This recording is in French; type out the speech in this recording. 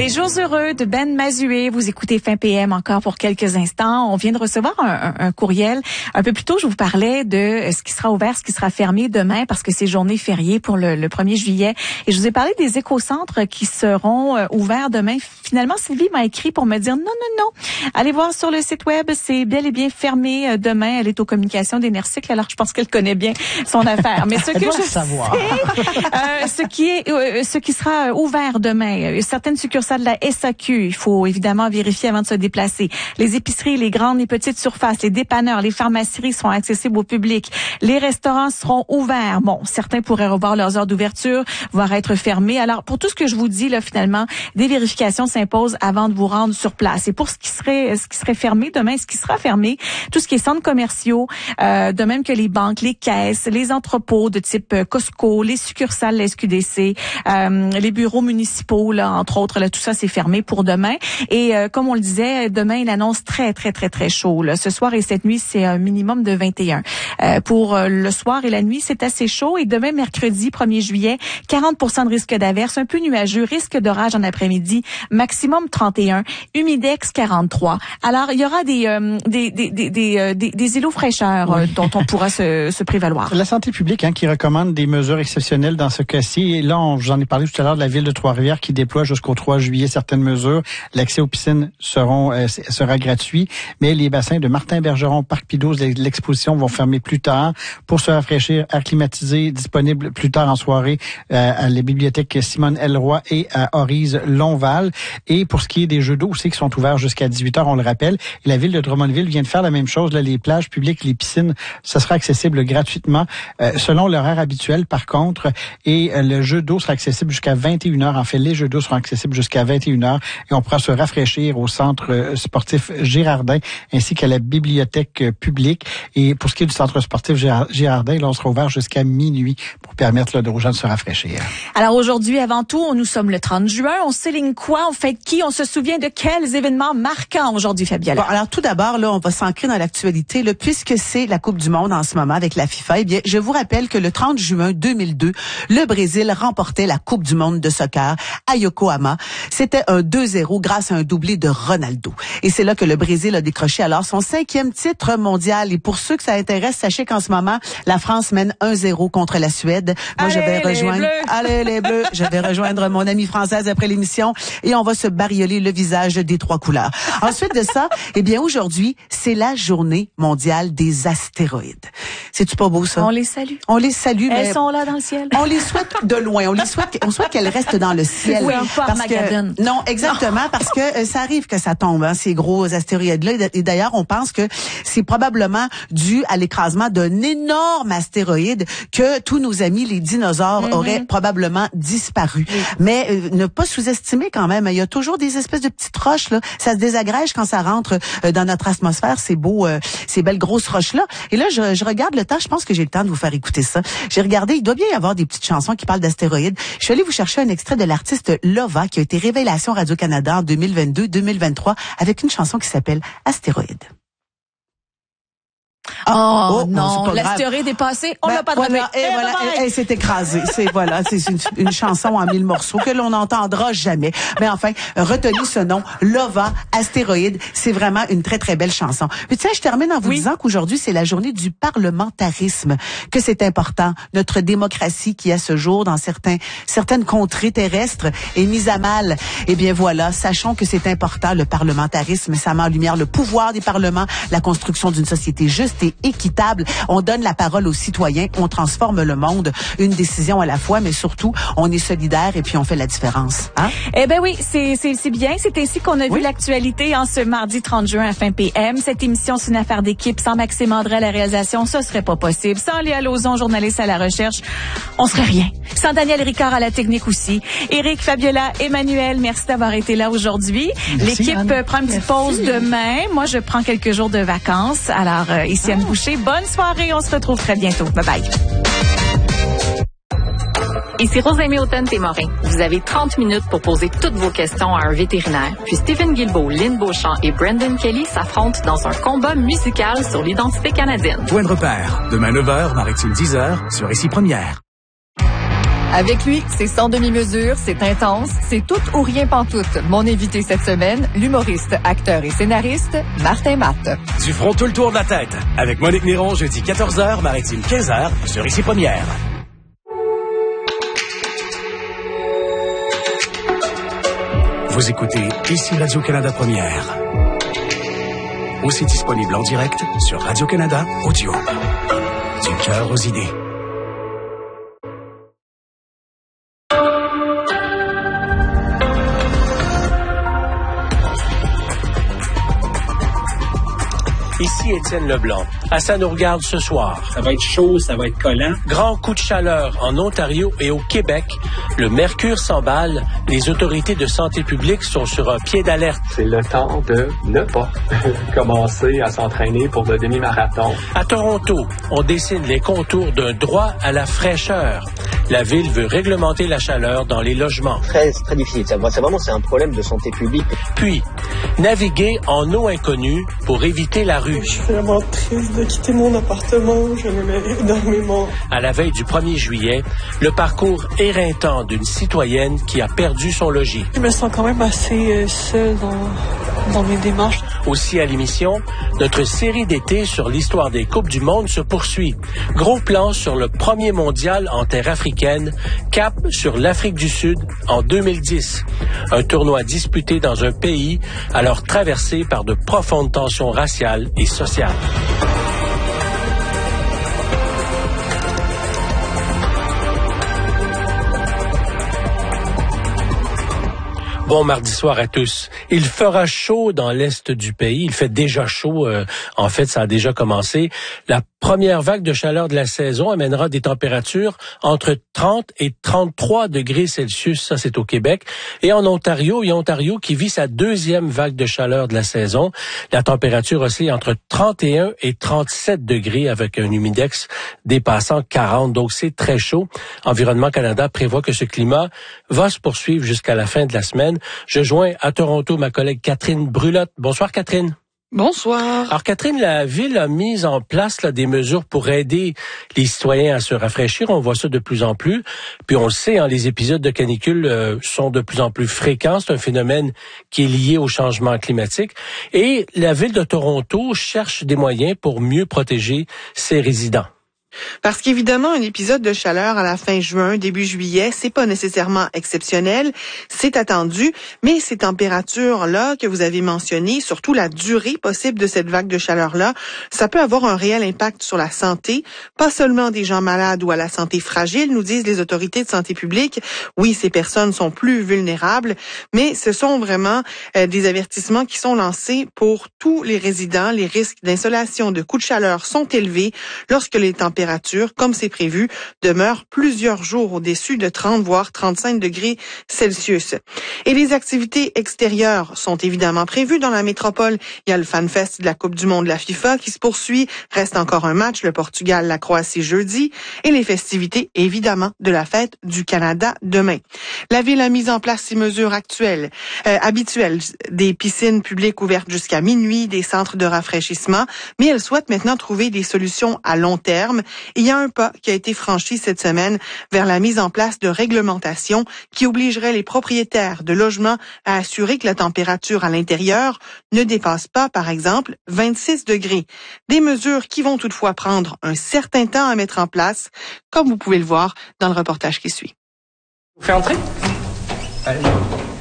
Les jours heureux de Ben Mazué. Vous écoutez Fin PM encore pour quelques instants. On vient de recevoir un courriel. Un peu plus tôt, je vous parlais de ce qui sera ouvert, ce qui sera fermé demain parce que c'est journée fériée pour le 1er juillet. Et je vous ai parlé des écocentres qui seront ouverts demain. Finalement, Sylvie m'a écrit pour me dire non. Allez voir sur le site web, c'est bel et bien fermé demain. Elle est aux communications d'Énercycle, alors je pense qu'elle connaît bien son affaire. Mais ce que je sais, ce qui sera ouvert demain, certaines succursales de la SAQ, il faut évidemment vérifier avant de se déplacer. Les épiceries, les grandes et petites surfaces, les dépanneurs, les pharmacies seront accessibles au public. Les restaurants seront ouverts. Bon, certains pourraient revoir leurs heures d'ouverture, voire être fermés. Alors, pour tout ce que je vous dis, là, finalement, des vérifications s'imposent avant de vous rendre sur place. Et pour ce qui serait fermé demain, ce qui sera fermé, tout ce qui est centres commerciaux, de même que les banques, les caisses, les entrepôts de type Costco, les succursales, la SQDC, les bureaux municipaux, là, entre autres, là, tout ça, c'est fermé pour demain. Et comme on le disait, demain, il annonce très chaud. Là. Ce soir et cette nuit, c'est un minimum de 21. Pour le soir et la nuit, c'est assez chaud. Et demain, mercredi 1er juillet, 40% de risque d'averse, un peu nuageux, risque d'orage en après-midi, maximum 31, humidex 43. Alors, il y aura des îlots fraîcheurs dont on pourra se prévaloir. La santé publique qui recommande des mesures exceptionnelles dans ce cas-ci. Et là, j'en ai parlé tout à l'heure de la ville de Trois-Rivières qui déploie jusqu'au 3 juillet certaines mesures. L'accès aux piscines sera gratuit, mais les bassins de Martin-Bergeron, Parc Pideaux, l'exposition vont fermer plus tard pour se rafraîchir, air climatisé, disponible plus tard en soirée à la bibliothèque Simone Elroy et à Orize-Lonval. Et pour ce qui est des jeux d'eau aussi qui sont ouverts jusqu'à 18h, on le rappelle, et la ville de Drummondville vient de faire la même chose. Là, les plages publiques, les piscines, ça sera accessible gratuitement selon l'horaire habituel par contre. Et le jeu d'eau sera accessible jusqu'à 21h. En fait, les jeux d'eau seront accessibles jusqu'à 21h et on pourra se rafraîchir au centre sportif Girardin ainsi qu'à la bibliothèque publique. Et pour ce qui est du centre sportif Girardin, là, on sera ouvert jusqu'à minuit pour permettre aux gens de se rafraîchir. Alors aujourd'hui, avant tout, nous sommes le 30 juin. On souligne quoi? On fête qui? On se souvient de quels événements marquants aujourd'hui, Fabiola? Bon, alors tout d'abord, là, on va s'ancrer dans l'actualité, là, puisque c'est la Coupe du Monde en ce moment avec la FIFA. Eh bien, je vous rappelle que le 30 juin 2002, le Brésil remportait la Coupe du Monde de soccer à Yokohama. C'était un 2-0 grâce à un doublé de Ronaldo. Et c'est là que le Brésil a décroché alors son 5e titre mondial. Et pour ceux que ça intéresse, sachez qu'en ce moment, la France mène 1-0 contre la Suède. Moi, je vais rejoindre... Allez, les Bleus! Je vais rejoindre mon amie française après l'émission et on va se barioler le visage des 3 couleurs. Ensuite de ça, eh bien, aujourd'hui, c'est la journée mondiale des astéroïdes. C'est-tu pas beau, ça? On les salue. On les salue, mais... Elles sont là dans le ciel. On les souhaite de loin. On souhaite qu'elles restent dans le ciel. Oui, pas Armageddon. Non, exactement, parce que ça arrive que ça tombe, ces gros astéroïdes-là. Et d'ailleurs, on pense que c'est probablement dû à l'écrasement d'un énorme astéroïde que tous nos amis, les dinosaures, auraient probablement disparu. Mais ne pas sous-estimer quand même. Il y a toujours des espèces de petites roches, là. Ça se désagrège quand ça rentre dans notre atmosphère. C'est beau, ces belles grosses roches-là. Et là, je regarde le temps. Je pense que j'ai le temps de vous faire écouter ça. J'ai regardé, il doit bien y avoir des petites chansons qui parlent d'astéroïdes. Je suis allée vous chercher un extrait de l'artiste Lova qui a été révélation Radio-Canada en 2022-2023 avec une chanson qui s'appelle Astéroïde. Oh non, l'astéroïde est passé, on l'a pas trouvé. Et voilà, elle s'est écrasée. C'est une chanson en 1000 morceaux que l'on n'entendra jamais. Mais enfin, retenez ce nom, Lova, Astéroïde, c'est vraiment une très belle chanson. Puis tu sais, je termine en vous disant qu'aujourd'hui c'est la journée du parlementarisme, que c'est important. Notre démocratie qui à ce jour dans certaines contrées terrestres est mise à mal. Eh bien voilà, sachons que c'est important le parlementarisme, ça met en lumière le pouvoir des parlements, la construction d'une société juste et équitable. On donne la parole aux citoyens, on transforme le monde, une décision à la fois, mais surtout, on est solidaire et puis on fait la différence. Hein? Eh ben oui, c'est bien. C'est ainsi qu'on a vu l'actualité en ce mardi 30 juin à Fin PM. Cette émission, c'est une affaire d'équipe. Sans Maxime André à la réalisation, ça serait pas possible. Sans Léa Lauzon, journaliste à la recherche, on serait rien. Sans Daniel Ricard à la technique aussi. Éric, Fabiola, Emmanuel, merci d'avoir été là aujourd'hui. L'équipe prend une petite pause demain. Moi, je prends quelques jours de vacances. Alors, ici Anne Boucher, bonne soirée. On se retrouve très bientôt. Bye bye. Ici Rosemée Automne-Témorin. Vous avez 30 minutes pour poser toutes vos questions à un vétérinaire. Puis Stephen Guilbeault, Lynn Beauchamp et Brendan Kelly s'affrontent dans un combat musical sur l'identité canadienne. Point de repère. Demain 9h, Maritime 10h, sur Ici Première. Avec lui, c'est sans demi-mesure, c'est intense, c'est tout ou rien pantoute. Mon invité cette semaine, l'humoriste, acteur et scénariste, Martin Matt. Du front tout le tour de la tête. Avec Monique Néron, jeudi 14h, Maritime 15h, sur Ici Première. Vous écoutez Ici Radio-Canada Première. Aussi disponible en direct sur Radio-Canada Audio. Du cœur aux idées. Ici Étienne Leblanc. À ça nous regarde ce soir. Ça va être chaud, ça va être collant. Grand coup de chaleur en Ontario et au Québec. Le mercure s'emballe. Les autorités de santé publique sont sur un pied d'alerte. C'est le temps de ne pas commencer à s'entraîner pour le demi-marathon. À Toronto, on dessine les contours d'un droit à la fraîcheur. La ville veut réglementer la chaleur dans les logements. Très difficile. C'est un problème de santé publique. Puis, naviguer en eau inconnue pour éviter la rue. Je suis vraiment triste de quitter mon appartement. Je l'aimais énormément. À la veille du 1er juillet, le parcours éreintant d'une citoyenne qui a perdu son logis. Je me sens quand même assez seule dans mes démarches. Aussi à l'émission, notre série d'été sur l'histoire des Coupes du Monde se poursuit. Gros plan sur le premier mondial en terre africaine, cap sur l'Afrique du Sud en 2010. Un tournoi disputé dans un pays alors traversé par de profondes tensions raciales et sociales. Bon mardi soir à tous. Il fera chaud dans l'est du pays. Il fait déjà chaud. En fait, ça a déjà commencé. La première vague de chaleur de la saison amènera des températures entre 30 et 33 degrés Celsius. Ça, c'est au Québec. Et en Ontario, il y a Ontario qui vit sa deuxième vague de chaleur de la saison. La température oscille entre 31 et 37 degrés avec un humidex dépassant 40. Donc, c'est très chaud. Environnement Canada prévoit que ce climat va se poursuivre jusqu'à la fin de la semaine. Je joins à Toronto ma collègue Catherine Brulotte. Bonsoir, Catherine. Bonsoir. Alors, Catherine, la ville a mis en place des mesures pour aider les citoyens à se rafraîchir. On voit ça de plus en plus. Puis on le sait, les épisodes de canicule sont de plus en plus fréquents. C'est un phénomène qui est lié au changement climatique. Et la ville de Toronto cherche des moyens pour mieux protéger ses résidents. Parce qu'évidemment, un épisode de chaleur à la fin juin, début juillet, c'est pas nécessairement exceptionnel, c'est attendu, mais ces températures-là que vous avez mentionnées, surtout la durée possible de cette vague de chaleur-là, ça peut avoir un réel impact sur la santé, pas seulement des gens malades ou à la santé fragile, nous disent les autorités de santé publique. Oui, ces personnes sont plus vulnérables, mais ce sont vraiment des avertissements qui sont lancés pour tous les résidents. Les risques d'insolation, de coups de chaleur sont élevés lorsque les températures, comme c'est prévu, demeure plusieurs jours au-dessus de 30 voire 35 degrés Celsius. Et les activités extérieures sont évidemment prévues dans la métropole. Il y a le FanFest de la Coupe du Monde de la FIFA qui se poursuit. Reste encore un match, le Portugal, la Croatie jeudi. Et les festivités, évidemment, de la fête du Canada demain. La ville a mis en place ces mesures habituelles, des piscines publiques ouvertes jusqu'à minuit, des centres de rafraîchissement, mais elle souhaite maintenant trouver des solutions à long terme. Il y a un pas qui a été franchi cette semaine vers la mise en place de réglementations qui obligeraient les propriétaires de logements à assurer que la température à l'intérieur ne dépasse pas, par exemple, 26 degrés. Des mesures qui vont toutefois prendre un certain temps à mettre en place, comme vous pouvez le voir dans le reportage qui suit. Vous faites entrer? Allez.